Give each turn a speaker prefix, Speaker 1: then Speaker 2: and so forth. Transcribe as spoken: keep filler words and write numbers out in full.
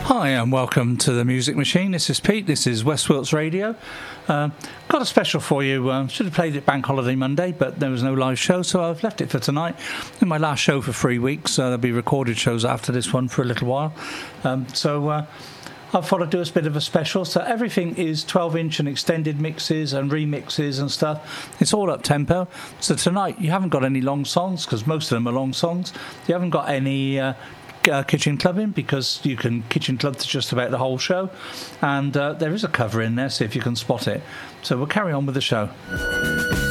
Speaker 1: Hi and welcome to the Music Machine. This is Pete. This is West Wilts Radio. Uh, got a special for you. Uh, should have played it Bank Holiday Monday, but there was no live show, so I've left it for tonight. In my last show for three weeks, uh, there'll be recorded shows after this one for a little while. Um, so uh, I thought I'd do a bit of a special. So everything is twelve inch and extended mixes and remixes and stuff. It's all up tempo. So tonight you haven't got any long songs because most of them are long songs. You haven't got any Uh, Uh, kitchen clubbing because you can kitchen club to just about the whole show, and uh, there is a cover in there, see if you can spot it. So we'll carry on with the show.